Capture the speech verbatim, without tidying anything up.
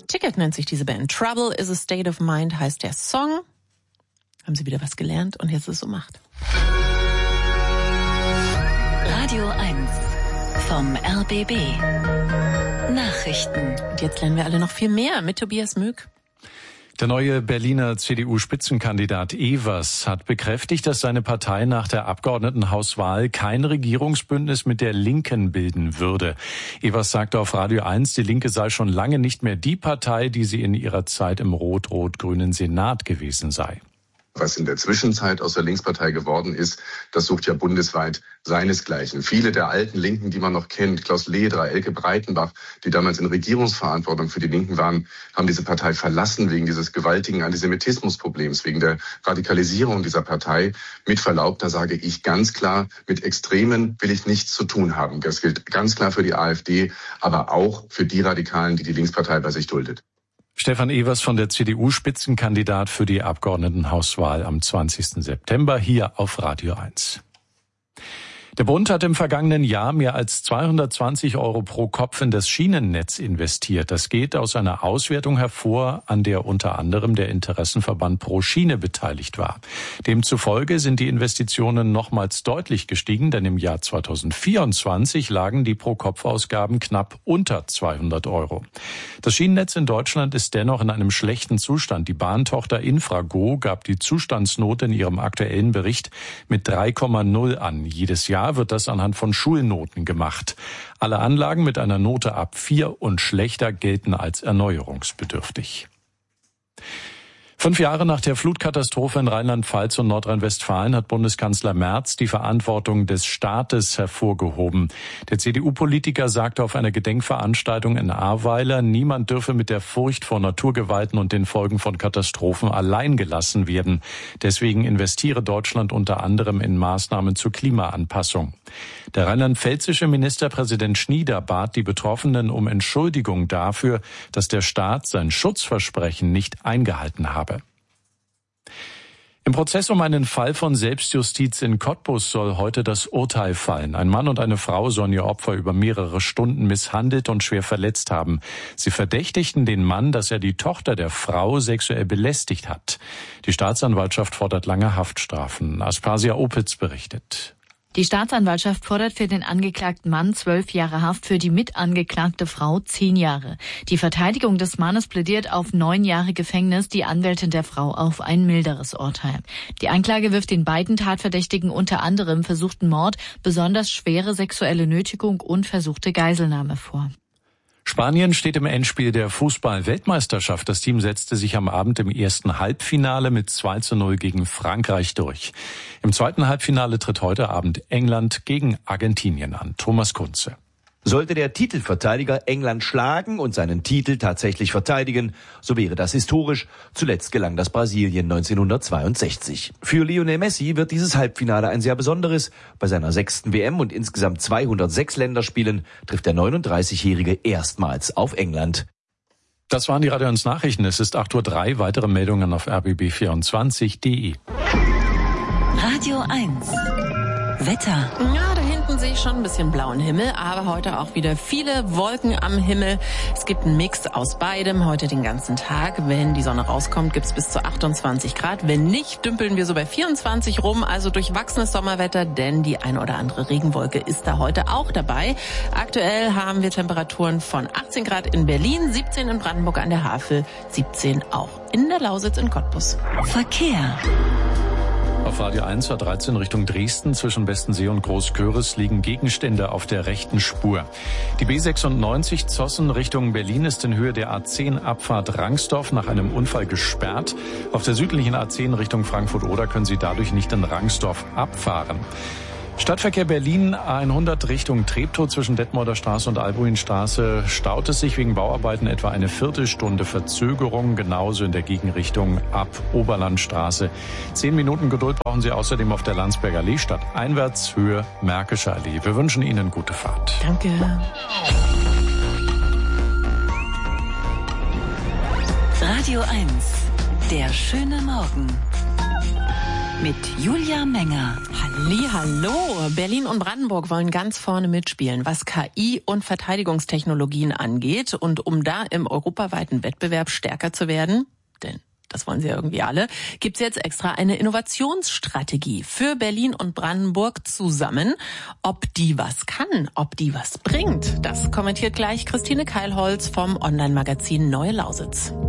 Ticket nennt sich diese Band. Trouble is a State of Mind heißt der Song. Haben Sie wieder was gelernt und jetzt ist es so Macht. Radio eins vom R B B. Nachrichten. Und jetzt lernen wir alle noch viel mehr mit Tobias Mück. Der neue Berliner C D U-Spitzenkandidat Evers hat bekräftigt, dass seine Partei nach der Abgeordnetenhauswahl kein Regierungsbündnis mit der Linken bilden würde. Evers sagte auf Radio eins, die Linke sei schon lange nicht mehr die Partei, die sie in ihrer Zeit im rot-rot-grünen Senat gewesen sei. Was in der Zwischenzeit aus der Linkspartei geworden ist, das sucht ja bundesweit seinesgleichen. Viele der alten Linken, die man noch kennt, Klaus Lederer, Elke Breitenbach, die damals in Regierungsverantwortung für die Linken waren, haben diese Partei verlassen wegen dieses gewaltigen Antisemitismusproblems, wegen der Radikalisierung dieser Partei. Mit Verlaub, da sage ich ganz klar, mit Extremen will ich nichts zu tun haben. Das gilt ganz klar für die AfD, aber auch für die Radikalen, die die Linkspartei bei sich duldet. Stefan Evers von der C D U, Spitzenkandidat für die Abgeordnetenhauswahl am zwanzigsten September hier auf Radio eins. Der Bund hat im vergangenen Jahr mehr als zweihundertzwanzig Euro pro Kopf in das Schienennetz investiert. Das geht aus einer Auswertung hervor, an der unter anderem der Interessenverband Pro Schiene beteiligt war. Demzufolge sind die Investitionen nochmals deutlich gestiegen, denn im Jahr zweitausendvierundzwanzig lagen die Pro-Kopf-Ausgaben knapp unter zweihundert Euro. Das Schienennetz in Deutschland ist dennoch in einem schlechten Zustand. Die Bahntochter Infrago gab die Zustandsnote in ihrem aktuellen Bericht mit drei Komma null an. Jedes Jahr wird das anhand von Schulnoten gemacht. Alle Anlagen mit einer Note ab vier und schlechter gelten als erneuerungsbedürftig. Fünf Jahre nach der Flutkatastrophe in Rheinland-Pfalz und Nordrhein-Westfalen hat Bundeskanzler Merz die Verantwortung des Staates hervorgehoben. Der C D U-Politiker sagte auf einer Gedenkveranstaltung in Ahrweiler, niemand dürfe mit der Furcht vor Naturgewalten und den Folgen von Katastrophen allein gelassen werden. Deswegen investiere Deutschland unter anderem in Maßnahmen zur Klimaanpassung. Der rheinland-pfälzische Ministerpräsident Schnieder bat die Betroffenen um Entschuldigung dafür, dass der Staat sein Schutzversprechen nicht eingehalten habe. Im Prozess um einen Fall von Selbstjustiz in Cottbus soll heute das Urteil fallen. Ein Mann und eine Frau sollen ihr Opfer über mehrere Stunden misshandelt und schwer verletzt haben. Sie verdächtigten den Mann, dass er die Tochter der Frau sexuell belästigt hat. Die Staatsanwaltschaft fordert lange Haftstrafen. Aspasia Opitz berichtet. Die Staatsanwaltschaft fordert für den angeklagten Mann zwölf Jahre Haft, für die mitangeklagte Frau zehn Jahre. Die Verteidigung des Mannes plädiert auf neun Jahre Gefängnis, die Anwältin der Frau auf ein milderes Urteil. Die Anklage wirft den beiden Tatverdächtigen unter anderem versuchten Mord, besonders schwere sexuelle Nötigung und versuchte Geiselnahme vor. Spanien steht im Endspiel der Fußball-Weltmeisterschaft. Das Team setzte sich am Abend im ersten Halbfinale mit zwei zu null gegen Frankreich durch. Im zweiten Halbfinale tritt heute Abend England gegen Argentinien an. Thomas Kunze. Sollte der Titelverteidiger England schlagen und seinen Titel tatsächlich verteidigen, so wäre das historisch. Zuletzt gelang das Brasilien neunzehnhundertzweiundsechzig. Für Lionel Messi wird dieses Halbfinale ein sehr besonderes. Bei seiner sechsten W M und insgesamt zweihundertsechs Länderspielen trifft der neununddreißigjährige erstmals auf England. Das waren die Radio eins Nachrichten. Es ist acht Uhr drei. Weitere Meldungen auf r b b vierundzwanzig punkt de. Radio eins. Wetter. Ja, da hinten sehe ich schon ein bisschen blauen Himmel, aber heute auch wieder viele Wolken am Himmel. Es gibt einen Mix aus beidem heute den ganzen Tag. Wenn die Sonne rauskommt, gibt's bis zu achtundzwanzig Grad. Wenn nicht, dümpeln wir so bei vierundzwanzig rum, also durchwachsenes Sommerwetter, denn die ein oder andere Regenwolke ist da heute auch dabei. Aktuell haben wir Temperaturen von achtzehn Grad in Berlin, siebzehn in Brandenburg an der Havel, siebzehn auch in der Lausitz in Cottbus. Verkehr. Auf Radio eins A dreizehn Richtung Dresden zwischen Bestensee und Großköris liegen Gegenstände auf der rechten Spur. Die B sechsundneunzig Zossen Richtung Berlin ist in Höhe der A zehn Abfahrt Rangsdorf nach einem Unfall gesperrt. Auf der südlichen A zehn Richtung Frankfurt-Oder können Sie dadurch nicht in Rangsdorf abfahren. Stadtverkehr Berlin A hundert Richtung Treptow zwischen Detmolder Straße und Albuinstraße staut es sich wegen Bauarbeiten etwa eine Viertelstunde Verzögerung, genauso in der Gegenrichtung ab Oberlandstraße. Zehn Minuten Geduld brauchen Sie außerdem auf der Landsberger Allee stadteinwärts Höhe Märkische Allee. Wir wünschen Ihnen gute Fahrt. Danke. Radio eins. Der schöne Morgen. mit Julia Menger. Hallihallo! Berlin und Brandenburg wollen ganz vorne mitspielen, was K I und Verteidigungstechnologien angeht. Und um da im europaweiten Wettbewerb stärker zu werden, denn das wollen sie ja irgendwie alle, gibt's jetzt extra eine Innovationsstrategie für Berlin und Brandenburg zusammen. Ob die was kann, ob die was bringt, das kommentiert gleich Christine Keilholz vom Online-Magazin Neue Lausitz.